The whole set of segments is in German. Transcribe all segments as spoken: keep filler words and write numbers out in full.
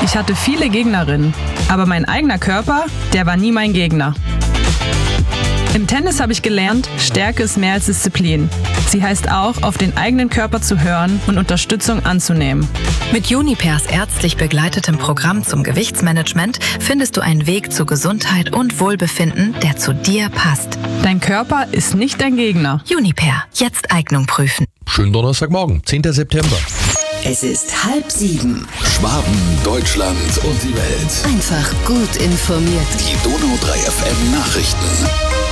Ich hatte viele Gegnerinnen, aber mein eigener Körper, der war nie mein Gegner. Im Tennis habe ich gelernt, Stärke ist mehr als Disziplin. Sie heißt auch, auf den eigenen Körper zu hören und Unterstützung anzunehmen. Mit Junipers ärztlich begleitetem Programm zum Gewichtsmanagement findest du einen Weg zu Gesundheit und Wohlbefinden, der zu dir passt. Dein Körper ist nicht dein Gegner. Juniper, jetzt Eignung prüfen. Schönen Donnerstagmorgen, zehnten September. Es ist halb sieben. Schwaben, Deutschland und die Welt. Einfach gut informiert. Die Donau drei F M Nachrichten.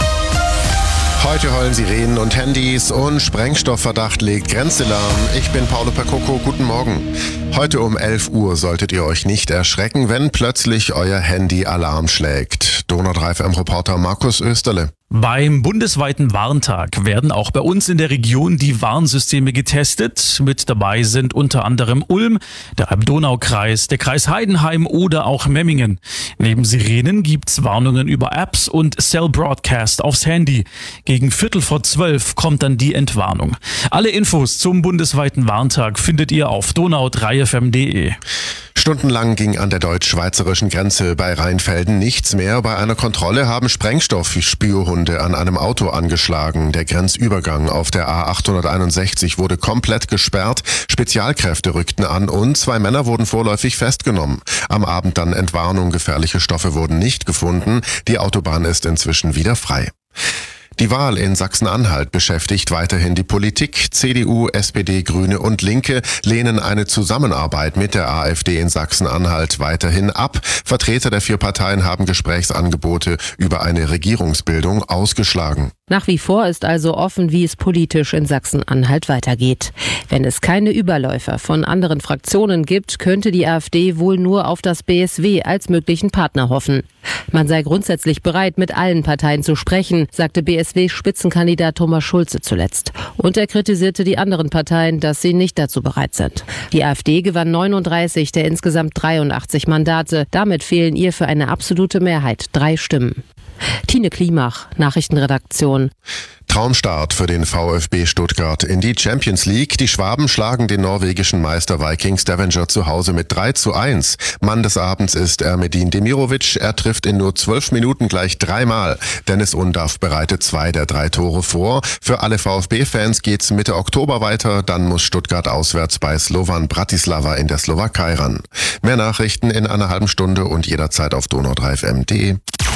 Heute heulen Sirenen und Handys und Sprengstoffverdacht legt Grenze lahm. Ich bin Paolo Percoco, guten Morgen. Heute um elf Uhr solltet ihr euch nicht erschrecken, wenn plötzlich euer Handy Alarm schlägt. Donau drei F M-Reporter Markus Österle. Beim bundesweiten Warntag werden auch bei uns in der Region die Warnsysteme getestet. Mit dabei sind unter anderem Ulm, der Rhein-Donau-Kreis, der Kreis Heidenheim oder auch Memmingen. Neben Sirenen gibt's Warnungen über Apps und Cell Broadcast aufs Handy. Gegen Viertel vor zwölf kommt dann die Entwarnung. Alle Infos zum bundesweiten Warntag findet ihr auf donau drei f m punkt d e. Stundenlang ging an der deutsch-schweizerischen Grenze bei Rheinfelden nichts mehr. Bei einer Kontrolle haben Sprengstoffspürhunde an einem Auto angeschlagen. Der Grenzübergang auf der A achthunderteinundsechzig wurde komplett gesperrt. Spezialkräfte rückten an und zwei Männer wurden vorläufig festgenommen. Am Abend dann Entwarnung, gefährliche Stoffe wurden nicht gefunden. Die Autobahn ist inzwischen wieder frei. Die Wahl in Sachsen-Anhalt beschäftigt weiterhin die Politik. C D U, S P D, Grüne und Linke lehnen eine Zusammenarbeit mit der AfD in Sachsen-Anhalt weiterhin ab. Vertreter der vier Parteien haben Gesprächsangebote über eine Regierungsbildung ausgeschlagen. Nach wie vor ist also offen, wie es politisch in Sachsen-Anhalt weitergeht. Wenn es keine Überläufer von anderen Fraktionen gibt, könnte die AfD wohl nur auf das B S W als möglichen Partner hoffen. Man sei grundsätzlich bereit, mit allen Parteien zu sprechen, sagte B S W-Spitzenkandidat Thomas Schulze zuletzt. Und er kritisierte die anderen Parteien, dass sie nicht dazu bereit sind. Die AfD gewann neununddreißig der insgesamt dreiundachtzig Mandate. Damit fehlen ihr für eine absolute Mehrheit drei Stimmen. Tine Klimach, Nachrichtenredaktion. Traumstart für den VfB Stuttgart in die Champions League. Die Schwaben schlagen den norwegischen Meister Viking Stavanger zu Hause mit drei zu eins. Mann des Abends ist Ermedin Demirovic. Er trifft in nur zwölf Minuten gleich dreimal. Dennis Undav bereitet zwei der drei Tore vor. Für alle VfB-Fans geht's Mitte Oktober weiter. Dann muss Stuttgart auswärts bei Slovan Bratislava in der Slowakei ran. Mehr Nachrichten in einer halben Stunde und jederzeit auf donau drei f m punkt d e.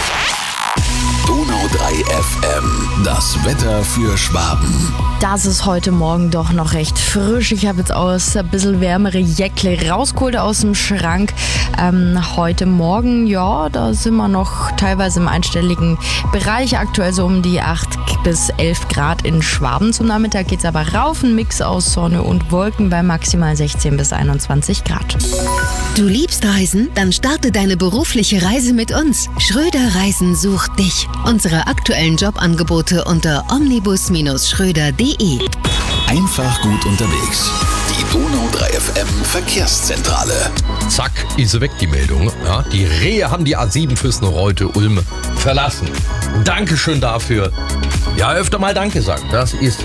Donau drei F M, das Wetter für Schwaben. Das ist heute Morgen doch noch recht frisch. Ich habe jetzt aus ein bisschen wärmere Jäckle rausgeholt aus dem Schrank. Ähm, heute Morgen, ja, da sind wir noch teilweise im einstelligen Bereich. Aktuell so um die acht bis elf Grad in Schwaben. Zum Nachmittag geht es aber rauf. Ein Mix aus Sonne und Wolken bei maximal sechzehn bis einundzwanzig Grad. Du liebst Reisen? Dann starte deine berufliche Reise mit uns. Schröder Reisen sucht dich. Unsere aktuellen Jobangebote unter omnibus schröder punkt d e. Einfach gut unterwegs. Die Donau drei F M Verkehrszentrale. Zack, ist sie weg, die Meldung. Ja, die Rehe haben die A sieben Fürstenreuth-Ulm verlassen. Dankeschön dafür. Ja, öfter mal Danke sagen, das ist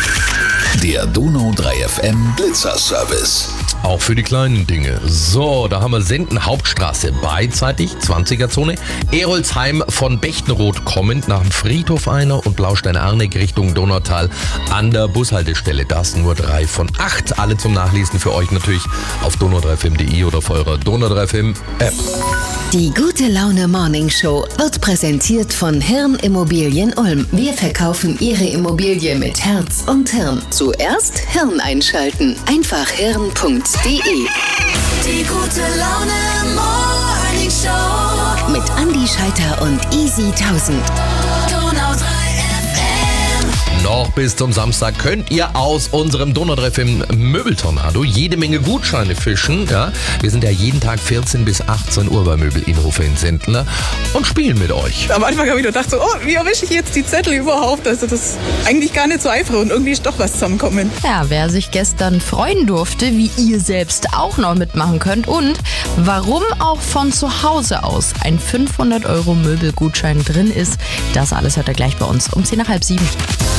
es. Der Donau drei F M Blitzerservice. Auch für die kleinen Dinge. So, da haben wir Senden Hauptstraße beidseitig, zwanziger-Zone. Erolsheim von Bechtenroth kommend nach dem Friedhof einer und Blaustein-Arneck Richtung Donautal an der Bushaltestelle. Das nur drei von acht. Alle zum Nachlesen für euch natürlich auf donau drei f m punkt d e oder auf eurer Donau drei F M App. Die Gute Laune Morning Show wird präsentiert von Hirn Immobilien Ulm. Wir verkaufen Ihre Immobilie mit Herz und Hirn. Zuerst Hirn einschalten. Einfach hirn punkt d e. Die Gute Laune Morning Show mit Andi Scheiter und Easy tausend. Donau drei F M. Noch bis zum Samstag könnt ihr aus unserem Donau drei F M Möbeltornado jede Menge Gutscheine fischen. Ja? Wir sind ja jeden Tag vierzehn bis achtzehn Uhr bei Möbelinhofe in Sendler und spielen mit euch. Am Anfang habe ich nur gedacht, so, oh, wie erwische ich jetzt die Zettel überhaupt? Also das ist eigentlich gar nicht so einfach und irgendwie ist doch was zusammengekommen. Ja, wer sich gestern freuen durfte, wie ihr selbst auch noch mitmachen könnt und warum auch von zu Hause aus ein fünfhundert Euro Möbelgutschein drin ist, das alles hört ihr gleich bei uns um zehn nach halb sieben.